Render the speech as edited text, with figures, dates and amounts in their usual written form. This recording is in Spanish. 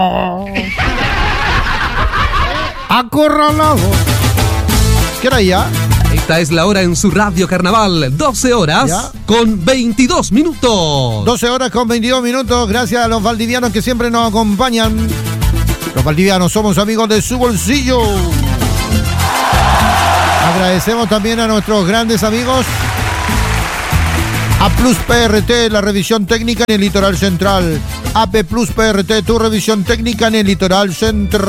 Acorralado. ¿Qué hora ya? Esta es la hora en su radio Carnaval, 12 horas ¿Ya? con 22 minutos. 12 horas con 22 minutos, gracias a los valdivianos que siempre nos acompañan. Los valdivianos somos amigos de su bolsillo. Agradecemos también a nuestros grandes amigos. A Plus PRT, la revisión técnica en el litoral central. AP Plus PRT, tu revisión técnica en el litoral central.